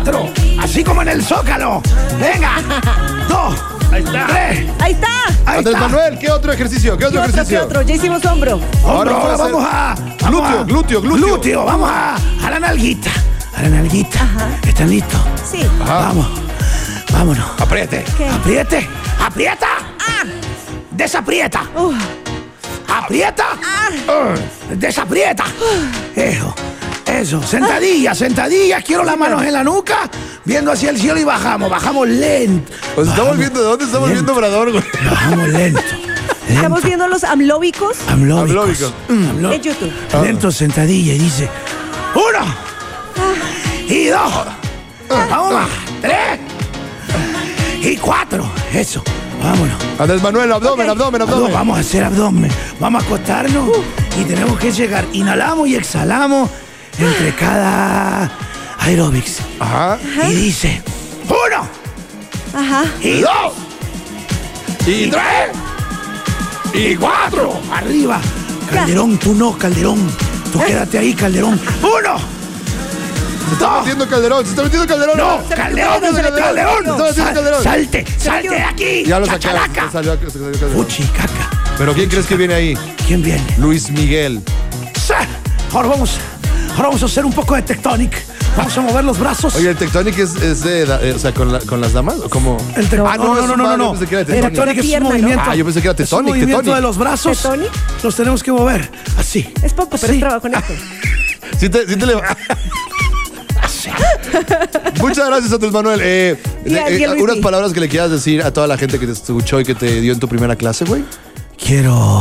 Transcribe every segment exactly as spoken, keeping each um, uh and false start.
cuatro. Así como en el Zócalo. Venga. Dos. Ahí está. Tres. Ahí está. Ahí Andrés está. Manuel, ¿qué otro ejercicio? ¿Qué otro ¿Qué otro, ejercicio? qué otro? Ya hicimos hombro. Ahora Ahora, ahora vamos vamos a a... hacer- vamos Glúteo, a- glúteo, glúteo. Glúteo. Vamos a, a la nalguita. A la nalguita. ¿Están listos? Sí. Ajá. Vamos. Vámonos. Apriete. ¿Qué? Apriete. Aprieta. Desaprieta. Uf. Aprieta. Uh, Desaprieta. Eso. Eso. Sentadillas, sentadillas. Quiero las manos en la nuca, viendo hacia el cielo y bajamos. Bajamos lento. Pues estamos viendo, ¿de dónde estamos lento. viendo Obrador, güey? Bajamos lento. Estamos viendo los amlóbicos Amlóbicos. Amlóbicos. Mm, amló- en YouTube. Lento, sentadilla. Y dice: uno. Y dos. Vamos más. Tres. Y cuatro. Eso. Vámonos. Andrés Manuel, abdomen, Ok. abdomen, Vamos, abdomen. vamos a hacer abdomen. Vamos a acostarnos y tenemos que llegar. Inhalamos y exhalamos entre cada aeróbics. Ajá. Y dice: uno. Ajá. Y dos. Y tres. Y cuatro. Arriba. Calderón, tú no, Calderón. Tú quédate ahí, Calderón. Uno. Se está metiendo Calderón, se está metiendo Calderón. No, Se Calderón, metió, se metió, Calderón. se metió. Se metió Sal- Calderón. Salte, salte de aquí. Ya lo sacaron. Chachalaca. Se salió, se salió Calderón. Fuchi, caca. Pero ¿quién crees que viene ahí? ¿Quién viene? Luis Miguel. Sí. Ahora vamos, ahora vamos a hacer un poco de tectonic. Vamos a mover los brazos. Oye, el Tectonic es, es de, da- eh, o sea, con, la- con las damas, ¿o cómo? El tec- Ah, no, es no, un no, no, baile, no. pensé que era El tectonic. tectonic es un Pierna, ¿no? movimiento. Ah, yo pensé que era Es un tectonic, movimiento tectonic. de los brazos. ¿Tectonic? Los tenemos que mover. Así. Es poco, pero Sí. es trabajo con esto. Sí te, sí te le- Así. Muchas gracias, Andrés Manuel. Eh, Y a- eh, y a Luis unas Miguel. palabras que le quieras decir a toda la gente que te escuchó y que te dio en tu primera clase, güey. Quiero.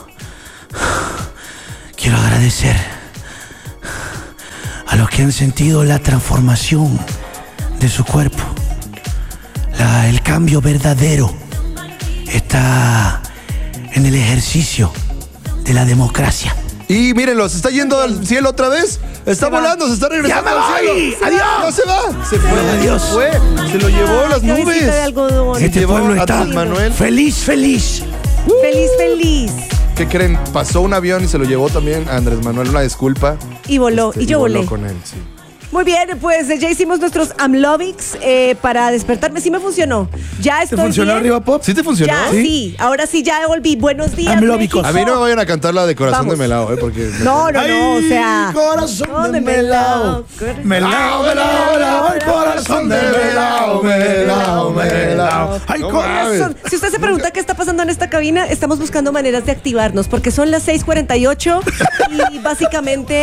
Quiero agradecer a los que han sentido la transformación de su cuerpo. La- el cambio verdadero está en el ejercicio de la democracia. Y mírenlo, se está yendo al cielo otra vez. Está Se va. volando, se está regresando ¡Ya me al voy! cielo. ¡Adiós! No se va. Se fue. Adiós. Se fue. Se lo llevó las Cabecita nubes. de algodón. Se Este llevó pueblo a está Andrés Manuel. feliz, feliz. Feliz, feliz. ¿Qué creen? Pasó un avión y se lo llevó también a Andrés Manuel. Una disculpa. Y voló. Este, y yo voló volé. con él, sí. Muy bien, pues eh, ya hicimos nuestros Amlobics eh, para despertarme. Sí me funcionó. Ya ¿Te estoy funcionó bien. arriba pop? ¿Sí te funcionó? Ya, sí. Ahora sí, ya volví. Buenos días, Amlóbicos. A mí no me vayan a cantar la de Corazón Vamos. de Melao, ¿eh? Porque... No, no, no, o sea. Corazón de melao. Corazón. Melao, melao, melao. Ay, corazón de melao, melao, melao. Ay, No corazón. mames. Si usted se pregunta qué está pasando en esta cabina, estamos buscando maneras de activarnos porque son las seis cuarenta y ocho y básicamente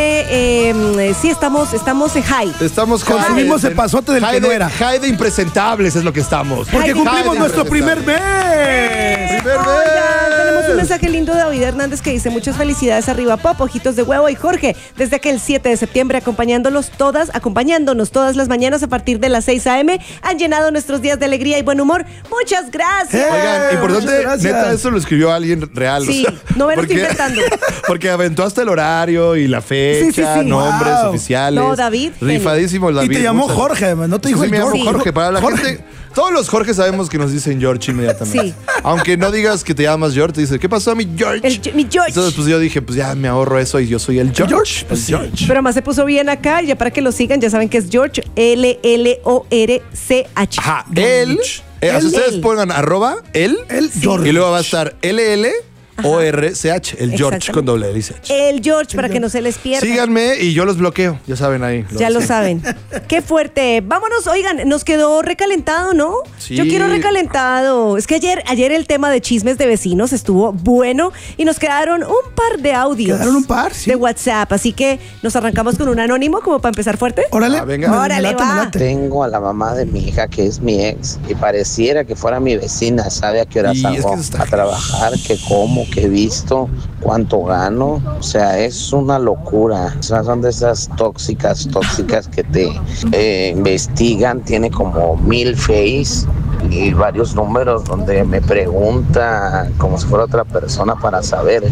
eh, sí estamos, estamos en high. Estamos Consumimos high el pasote del high que no de- era. High de impresentables es lo que estamos. Porque Ay, cumplimos High de nuestro primer impresentables. mes. Primer Oigan, mes. tenemos un mensaje lindo de David Hernández que dice muchas felicidades arriba Pop, ojitos de huevo y Jorge, desde aquel siete de septiembre acompañándolos todas, acompañándonos todas las mañanas a partir de las seis a eme, han llenado nuestros días de alegría y buen humor. Muchas gracias. Oigan, Eh, importante, muchas gracias. neta, eso lo escribió alguien real. Sí, no me lo estoy inventando. Porque aventó hasta el horario y la fecha, Sí, sí, sí. nombres Wow. oficiales. No, David, genio. Rifadísimo el Y David. te llamó muchas- Jorge, además, no te Sí, dijo sí, me George. llamo Jorge. Para la Jorge. gente, todos los Jorge sabemos que nos dicen George inmediatamente. Sí. Aunque no digas que te llamas George, te dicen, ¿qué pasó, mi George? El- mi George. Entonces, pues yo dije, pues ya me ahorro eso y yo soy el George. George, pues El sí. George. Pero más se puso bien acá, y ya para que lo sigan, ya saben que es George, L L O R C H. Ajá, él. Eh, Él. así ustedes Él. pongan arroba, él. El George. Y luego va a estar L L O R C H, el George Exactamente. con doble L y C H. El George, para que no se les pierda. Síganme y yo los bloqueo, ya saben ahí. Ya lo saben. Qué fuerte. Vámonos, oigan, nos quedó recalentado, ¿no? Sí. Yo quiero recalentado. Es que ayer, ayer el tema de chismes de vecinos estuvo bueno y nos quedaron un par de audios. Quedaron un par, sí. De WhatsApp. Así que nos arrancamos con un anónimo como para empezar fuerte. Órale. Ah, venga. Me- me Órale, late, me va. late. Tengo a la mamá de mi hija que es mi ex y pareciera que fuera mi vecina. Sabe a qué hora Y es que salgo eso está a trabajar, qué como, qué visto, cuánto gano. O sea, es una locura. O sea, son de esas tóxicas, tóxicas que te eh, investigan. Tiene como mil face y varios números donde me pregunta como si fuera otra persona para saber.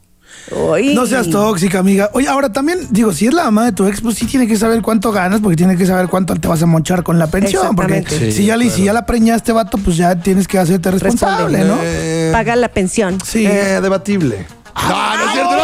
Uy. No seas tóxica, amiga. Oye, ahora también, digo, si es la mamá de tu ex, pues sí tiene que saber cuánto ganas, porque tiene que saber cuánto te vas a monchar con la pensión. Porque Exactamente. Sí, si, ya le, claro. si ya la preñaste, vato, pues ya tienes que hacerte responsable, Responde. ¿no? Eh, Paga la pensión. Sí. eh, debatible. No, no es cierto. No, no,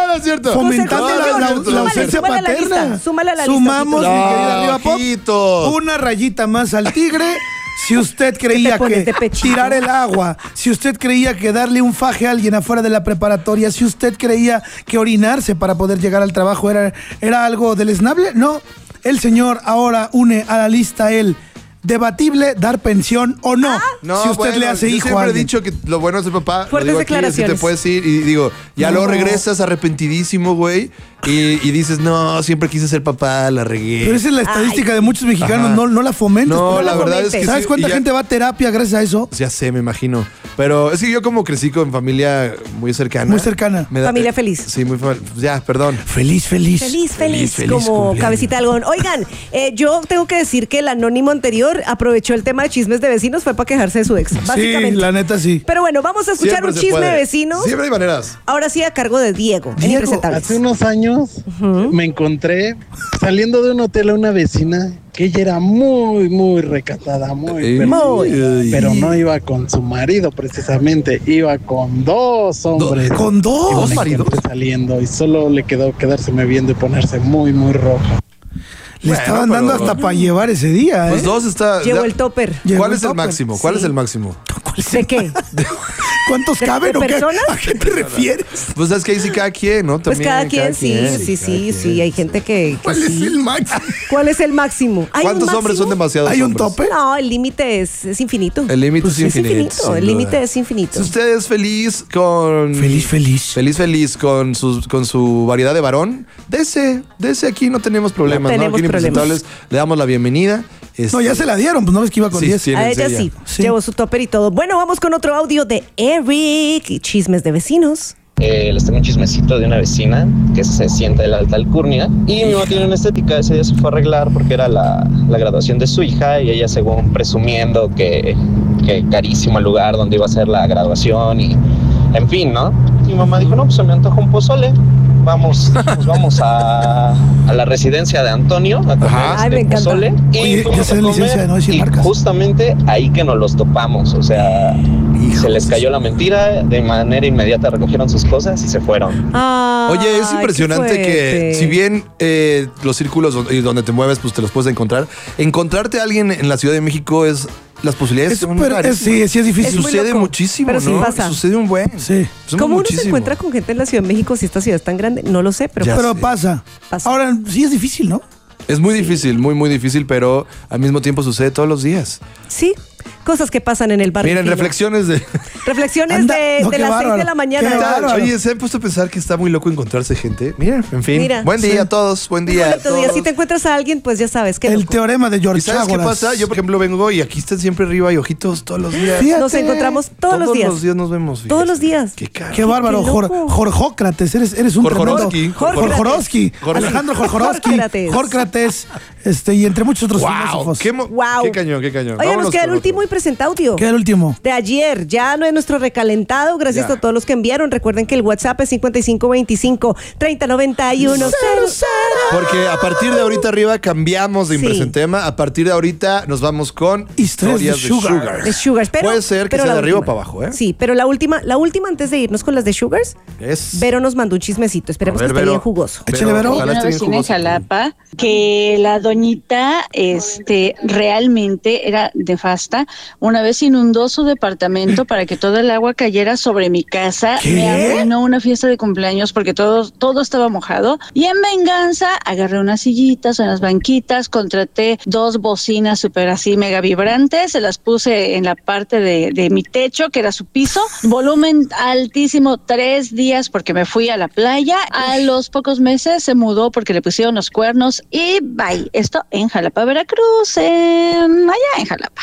no es cierto. Fomentando José, la, José, la, súmale, la ausencia súmale a la paterna. lista, súmale a la lista, Sumamos, mi Ojitos. querida Arriba Pop, Ojitos. una rayita más al tigre. Si usted ¿Qué creía te pones que de pechito? tirar el agua, si usted creía que darle un faje a alguien afuera de la preparatoria, si usted creía que orinarse para poder llegar al trabajo era, era algo deleznable, no. El señor ahora une a la lista el debatible dar pensión o no, No, si usted bueno, le hace yo hijo a siempre he alguien. dicho que lo bueno es ser papá. Fuertes lo digo aquí, así declaraciones. te puedes ir y digo, ya No. luego regresas arrepentidísimo, güey, y, y dices, no, siempre quise ser papá, la regué. Pero esa es la estadística Ay. de muchos mexicanos, Ajá. no, no la fomentes. No, por la favor. verdad es que ¿Sabes sí, cuánta y ya- gente va a terapia gracias a eso? Ya sé, me imagino. Pero es que yo como crecí con familia muy cercana. Muy cercana. me da- Familia feliz. Sí, muy feliz. Ya, perdón. Feliz, feliz. Feliz, feliz, Feliz, feliz como cumpleaños. cabecita de algodón. Oigan, eh, yo tengo que decir que el anónimo anterior aprovechó el tema de chismes de vecinos, fue para quejarse de su ex, Sí, básicamente. la neta sí. Pero bueno, vamos a escuchar Siempre un se chisme puede. de vecinos. Siempre hay maneras. Ahora sí a cargo de Diego, en Diego, Impresentables. Hace unos años me encontré saliendo de un hotel a una vecina que ella era muy, muy recatada, muy, pero, Muy. pero no iba con su marido precisamente, iba con dos hombres. ¿Con Y dos? me ¿Dos maridos? encontré saliendo y solo le quedó quedárseme viendo y ponerse muy, muy roja. Le Bueno, estaban dando pero- hasta para llevar ese día, ¿eh? Los dos está. Llevó ya- el topper. Llegó ¿Cuál el es el topper. máximo? ¿Cuál Sí. es el máximo? ¿De qué? ¿Cuántos ¿De- caben de o qué? personas? ¿A qué te refieres? Pues es que ahí sí cada quien, ¿no? Pues También, cada quien, sí, sí, cada sí, quien. sí, hay gente que, que ¿Cuál es sí. el máximo? ¿Cuál es el máximo? ¿Hay un ¿Cuántos hombres máximo? son demasiados ¿Hay un hombres? tope? No, el límite es, es infinito. El límite Pues es sí, es infinito. infinito, sin el duda. límite es infinito. Si usted es feliz con. Feliz, feliz. Feliz, feliz con, sus, con su variedad de varón, dese, dese aquí, no tenemos problemas, ¿no? tenemos Aquí en problemas. Impresentables le damos la bienvenida. Este, No, ya se la dieron, pues no ves que iba con Sí, diez. sí. A en ella serio. sí, Sí. llevó su topper y todo. Bueno, vamos con otro audio de Eric y chismes de vecinos. Eh, les tengo un chismecito de una vecina que se siente de la alta alcurnia y mi mamá tiene una estética. Ese día se fue a arreglar porque era la, la graduación de su hija y ella según presumiendo que, que carísimo el lugar donde iba a ser la graduación y en fin, ¿no? Mi mamá dijo, no, pues se me antoja un pozole. Vamos, pues vamos a, a la residencia de Antonio a comer Ajá. Ay, me este encanta. pozole. Y Oye, ya fuimos se a da licencia comer, de no decir y marcas. justamente ahí que nos los topamos, o sea, se les cayó la mentira, de manera inmediata recogieron sus cosas y se fueron. Ay, Oye, es qué impresionante que fuerte. si bien eh, los círculos donde, y donde te mueves, pues te los puedes encontrar, encontrarte a alguien en la Ciudad de México es las posibilidades Es son súper- es- rarísimas. sí, sí es difícil. Es muy Sucede loco, muchísimo, pero sí ¿no? pasa. Sucede un buen. Sí. Sucede ¿Cómo uno se muchísimo. encuentra con gente en la Ciudad de México si esta ciudad es tan grande? No lo sé, pero Ya Pero sé. pasa. Pasa. Ahora, sí es difícil, ¿no? Es muy difícil, muy, muy difícil, pero al mismo tiempo sucede todos los días. sí, cosas que pasan en el barrio. Miren, fino. reflexiones de... Reflexiones Anda, de, no, de qué las seis bárbaro. de la mañana. Qué bárbaro. Oye, ¿se han puesto a pensar que está muy loco encontrarse gente? Miren, en fin. Mira. Buen día Sí. a todos, buen Es día a bonito día. todos. Si te encuentras a alguien, pues ya sabes que El teorema de George ¿Y sabes qué Ágoras. pasa? Yo, por ejemplo, vengo y aquí están siempre arriba y ojitos todos los días. Fíjate. nos encontramos todos, los días. Todos los días nos vemos. Todos los fíjate. días. Qué caro. Qué bárbaro, Qué Jor, loco. Jorjócrates, eres, eres un Jorjorowski. tremendo. Jorjorowski. Jorjorowski. Alejandro Jorjorowski. Jorcrates. Jorcrates. Este, y entre muchos otros Wow, filósofos. qué, mo- Wow. qué cañón, qué cañón. Oye, nos Vámonos queda el con último otro. y presenta audio. ¿Qué era el último? De ayer, ya no es nuestro recalentado, gracias Ya. a todos los que enviaron. Recuerden que el WhatsApp es cincuenta y cinco veinticinco, treinta noventa y uno cero cero. Porque a partir de ahorita arriba cambiamos de Sí. impresentema. A partir de ahorita nos vamos con Historias de Sugar. De Sugars. Pero, Puede ser que pero sea la de arriba o última. para abajo, ¿eh? Sí, pero la última, la última antes de irnos con las de Sugars, Es... Vero nos mandó un chismecito. Esperemos A ver, que esté Vero. bien jugoso. Échale, Vero. Ojalá Hay esté una bien vecina en jugoso. Jalapa que la doñita este realmente era nefasta. Una vez inundó su departamento para que todo el agua cayera sobre mi casa. ¿Qué? Me arruinó una fiesta de cumpleaños porque todo, todo estaba mojado. Y en venganza agarré unas sillitas, unas banquitas, contraté dos bocinas súper así mega vibrantes, se las puse en la parte de, de mi techo, que era su piso, volumen altísimo, tres días porque me fui a la playa. A los pocos meses se mudó porque le pusieron los cuernos y bye. Esto en Jalapa, Veracruz, en, allá en Jalapa.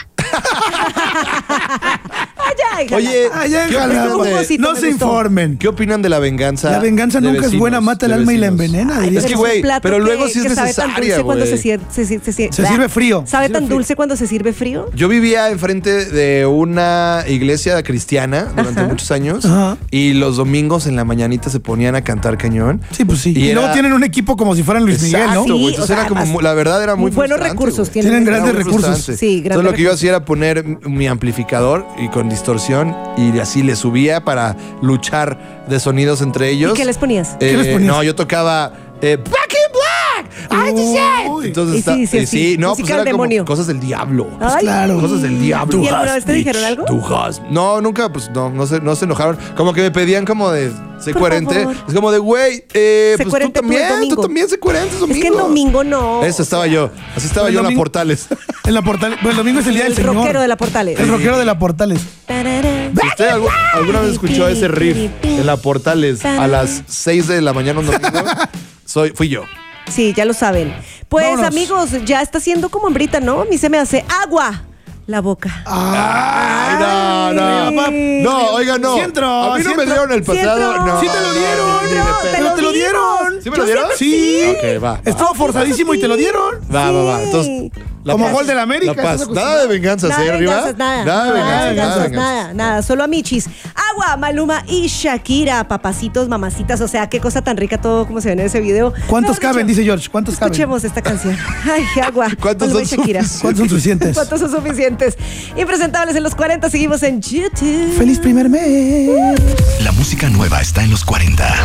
Allá, hija. Oye, Allá en ¿qué Jalapa. opinan de- jugosito, No me se gustó. informen. ¿Qué opinan de la venganza? La venganza de nunca es vecinos, buena, mata el de alma y la vecinos? envenena, diría. Es que, un güey, plato pero luego que- sí es que sabe tan necesaria, dulce cuando güey. se, sier- se, se, se, se- Se sirve frío. Sabe Se sirve tan frío. dulce cuando se sirve frío. Yo vivía enfrente de una iglesia cristiana durante Ajá. muchos años Ajá. y los domingos en la mañanita se ponían a cantar cañón. Sí, pues sí. Y Y, era- luego tienen un equipo como si fueran Luis Miguel, ¿no? Exacto, Sí, güey. o Entonces sea, era como, además, mu- la verdad era muy buenos frustrante, recursos güey. tienen. Tienen Era grandes muy recursos. frustrante. Sí, grandes Entonces lo que yo recursos. hacía era poner mi amplificador y con distorsión y así le subía para luchar de sonidos entre ellos. ¿Y qué les ponías? Eh, ¿Qué les ponías? No, yo tocaba eh, Black and Black. I just said. Entonces Y está, sí, sí, eh, sí. sí, no, pues Música era del como demonio. cosas del diablo. Ay. Claro. Cosas del diablo. ¿Y alguna vez te dijeron algo? Tú has. No, nunca, pues no, no se, no se enojaron. Como que me pedían como de sé Por coherente. favor. Es como de, güey, eh, Sé pues tú coherente tú el también, tú domingo. también sé coherente es domingo. Es que en domingo no. Eso estaba yo. Así estaba El yo en la domingo- Portales. En la Portales. Pues el domingo es el día El del Señor. rockero de la Portales. El rockero de la Portales. Si ¿Usted algu- alguna vez escuchó ese riff en la Portales a las seis de la mañana un domingo? Soy, fui yo. Sí, ya lo saben. Pues, Vámonos. amigos, ya está siendo como hembrita, ¿no? A mí se me hace agua la boca. Ay, no, no. Ay. No, oiga, no. Sí entró, A mí no sí me entró. dieron el Sí pasado. entró. No. Sí te lo dieron. Ni de No, pedo. te Pero lo te lo dimos. dieron. ¿Sí me lo Yo dieron? sé que Sí. Ok, va. va. Estuvo forzadísimo y te lo dieron. Va, va, va. Sí. Entonces, la Como paz. gol del América, La paz. estás acostumbrado. Nada de venganzas, Nada ¿eh, de arriba? venganzas, nada. Nada de venganzas, nada de venganzas, venganzas. nada, nada. Solo a Michis. Agua, Maluma y Shakira. Papacitos, mamacitas. O sea, qué cosa tan rica todo como se ve en ese video. ¿Cuántos Mejor caben? dicho, Dice George. ¿Cuántos caben? Escuchemos esta canción. Ay, agua. ¿Cuántos Maluma y son Shakira. suficientes? ¿Cuántos son suficientes? ¿Cuántos son suficientes? Impresentables en los cuarenta. Seguimos en YouTube. Feliz primer mes. La música nueva está en los cuarenta.